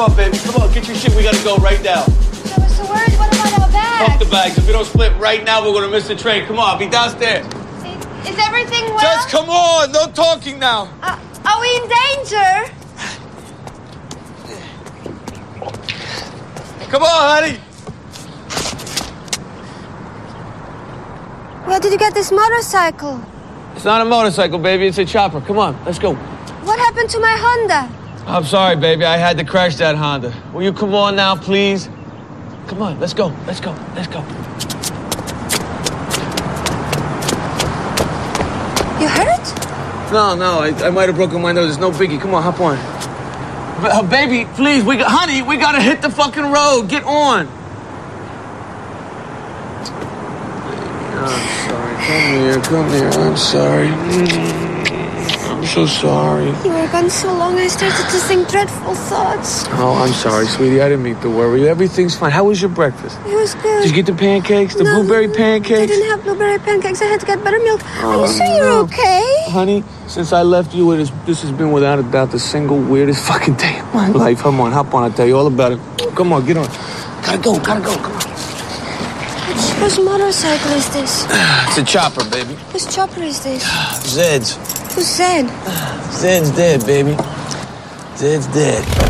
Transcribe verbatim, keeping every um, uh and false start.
on, baby. Come on, get your shit. We gotta go right now. I was so worried. What about our bags? Fuck the bags. If we don't split right now, we're gonna miss the train. Come on, be downstairs. Is, is everything well? Just come on. No talking now. Uh, are we in danger? Come on, honey. Where did you get this motorcycle? It's not a motorcycle, baby. It's a chopper. Come on, let's go. What happened to my Honda? I'm sorry, baby. I had to crash that Honda. Will you come on now, please? Come on, let's go. Let's go. Let's go. You hurt? No, no. I, I might have broken my nose. It's no biggie. Come on, hop on. B- uh, baby, please. We got, honey, we gotta hit the fucking road. Get on. I'm sorry. Come here. Come here. I'm sorry. Mm. I'm so sorry. You were gone so long, I started to think dreadful thoughts. Oh, I'm sorry, sweetie. I didn't mean to worry. Everything's fine. How was your breakfast? It was good. Did you get the pancakes? The no, blueberry pancakes? I didn't have blueberry pancakes. I had to get buttermilk. Oh, Are you sure no. you're okay? Honey, since I left you, it is, this has been without a doubt the single weirdest fucking day of my life. Come on, hop on. I'll tell you all about it. Come on, get on. Gotta go, gotta go. Come on. Which, whose motorcycle is this? It's a chopper, baby. Whose chopper is this? Zed's. Who's Zed? Zed's dead, baby. Zed's dead.